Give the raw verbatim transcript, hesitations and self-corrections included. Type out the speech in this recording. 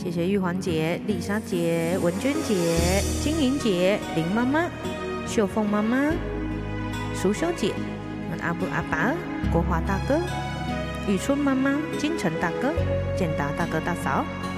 谢谢玉环姐、丽莎姐、文娟姐、金莹姐、林妈妈、秀凤妈妈、淑修姐、阿布阿爸、国华大哥、雨春妈妈、金城大哥、建达大哥大嫂、